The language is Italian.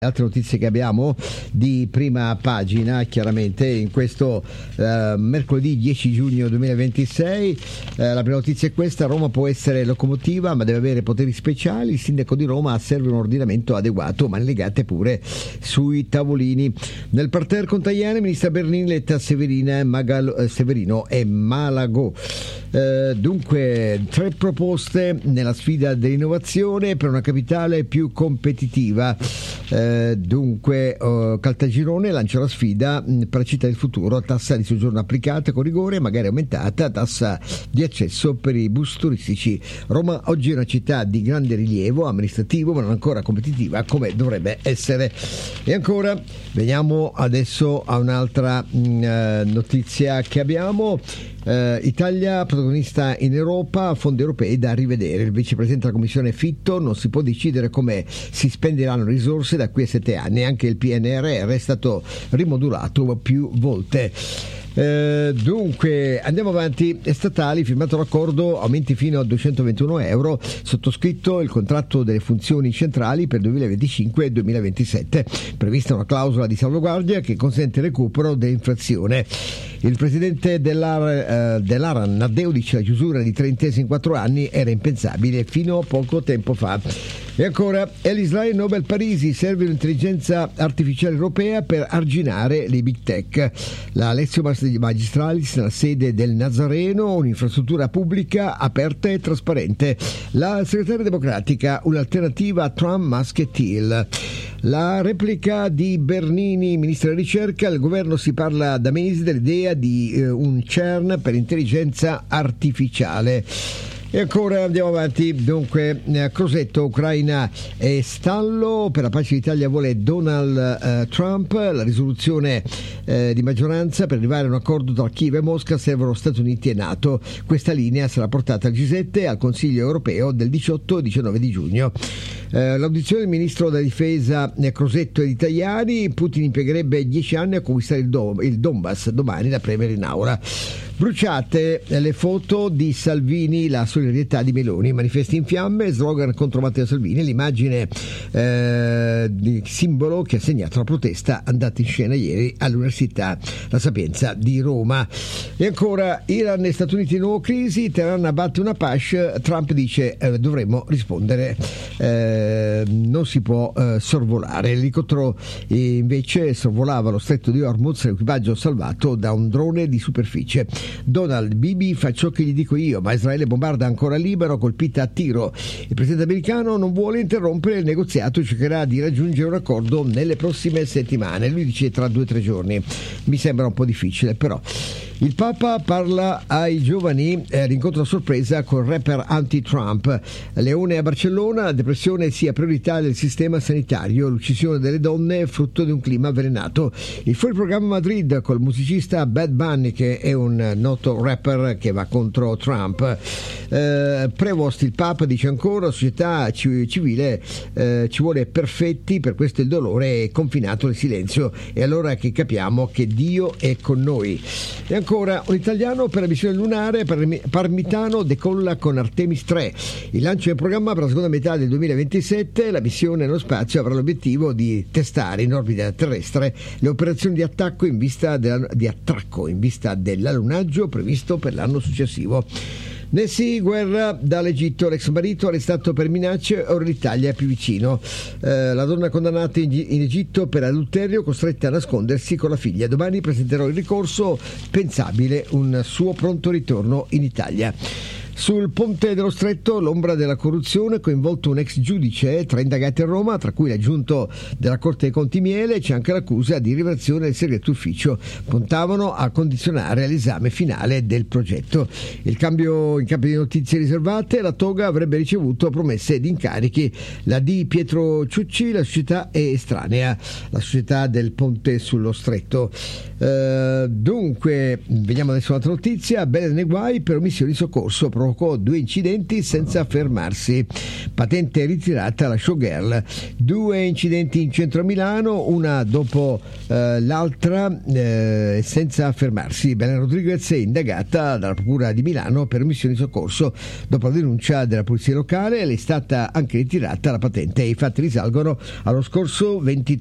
Altre notizie che abbiamo di prima pagina, chiaramente in questo mercoledì 10 giugno 2026, la prima notizia è questa: Roma può essere locomotiva ma deve avere poteri speciali, il sindaco di Roma serve un ordinamento adeguato, mani legate pure sui tavolini. Nel parterre con Tajani, ministra Bernini, Letta, Severino e Malagò. Dunque 3 proposte nella sfida dell'innovazione per una capitale più competitiva. Dunque Caltagirone lancia la sfida per la città del futuro: tassa di soggiorno applicata con rigore, magari aumentata, tassa di accesso per i bus turistici. Roma oggi è una città di grande rilievo amministrativo ma non ancora competitiva come dovrebbe essere. E ancora veniamo adesso a un'altra notizia che abbiamo. Italia protagonista in Europa, fondi europei da rivedere. Il vicepresidente della Commissione Fitto: non si può decidere come si spenderanno risorse da qui a 7 anni. Anche il PNRR è stato rimodulato più volte. Dunque andiamo avanti. Statali, firmato l'accordo, aumenti fino a 221 euro, sottoscritto il contratto delle funzioni centrali per 2025 e 2027, prevista una clausola di salvaguardia che consente il recupero dell'inflazione. Il presidente dell'ARAN Naddeo dice: la chiusura di 3 intese in 4 anni era impensabile fino a poco tempo fa. E ancora Elisrael Nobel Parisi: serve un'intelligenza artificiale europea per arginare le big tech. La Lezio Magistralis nella sede del Nazareno: un'infrastruttura pubblica aperta e trasparente. La segretaria democratica: un'alternativa a Trump, Musk e Thiel. La replica di Bernini, ministro della ricerca: il governo si parla da mesi dell'idea di un CERN per intelligenza artificiale. E ancora andiamo avanti. Dunque Crosetto, Ucraina e stallo, per la pace d'Italia vuole Donald Trump. La risoluzione di maggioranza: per arrivare a un accordo tra Kiev e Mosca servono Stati Uniti e NATO. Questa linea sarà portata al G7 e al Consiglio europeo del 18 e 19 di giugno. L'audizione del ministro della difesa Crosetto e di Tajani: Putin impiegherebbe 10 anni a conquistare il Donbass, domani la premier in aula. Bruciate le foto di Salvini, la solidarietà di Meloni, manifesti in fiamme, slogan contro Matteo Salvini, l'immagine di simbolo che ha segnato la protesta andata in scena ieri all'Università La Sapienza di Roma. E ancora Iran e Stati Uniti in nuova crisi, Teheran abbatte una PASH, Trump dice dovremmo rispondere, non si può sorvolare. L'elicottero invece sorvolava lo stretto di Hormuz, l'equipaggio salvato da un drone di superficie. Donald: Bibi fa ciò che gli dico io, ma Israele bombarda ancora Libano, colpita a tiro. Il presidente americano non vuole interrompere il negoziato, cercherà di raggiungere un accordo nelle prossime settimane. Lui dice tra 2 o 3 giorni. Mi sembra un po' difficile, però. Il Papa parla ai giovani, l'incontro a sorpresa col rapper anti-Trump. Leone a Barcellona: la depressione sia priorità del sistema sanitario, l'uccisione delle donne è frutto di un clima avvelenato. Il fuori programma a Madrid col musicista Bad Bunny, che è un noto rapper che va contro Trump. Prevost, il Papa dice ancora: la società civile ci vuole perfetti, per questo il dolore è confinato nel silenzio, e allora che capiamo che Dio è con noi. E ancora un italiano per la missione lunare: Parmitano decolla con Artemis 3. Il lancio del programma per la seconda metà del 2027. La missione nello spazio avrà l'obiettivo di testare in orbita terrestre le operazioni di attracco in vista dell'allunaggio previsto per l'anno successivo. Nessi Guerra dall'Egitto: l'ex marito arrestato per minacce, ora l'Italia è più vicino. La donna condannata in Egitto per adulterio, costretta a nascondersi con la figlia. Domani presenterò il ricorso, pensabile un suo pronto ritorno in Italia. Sul ponte dello Stretto, l'ombra della corruzione, coinvolto un ex giudice, 3 indagati a Roma, tra cui l'aggiunto della Corte dei Conti Miele. C'è anche l'accusa di rivelazione del segreto ufficio. Puntavano a condizionare l'esame finale del progetto. In cambio di notizie riservate, la Toga avrebbe ricevuto promesse di incarichi. La di Pietro Ciucci: la società è estranea, la società del ponte sullo Stretto. Dunque, vediamo adesso un'altra notizia. Belen e guai per omissioni di soccorso, fuoco, 2 incidenti senza fermarsi. Patente ritirata la showgirl. 2 incidenti in centro a Milano, una dopo l'altra senza fermarsi. Belen Rodriguez è indagata dalla Procura di Milano per omissione di soccorso. Dopo la denuncia della polizia locale le è stata anche ritirata la patente. I fatti risalgono allo scorso 23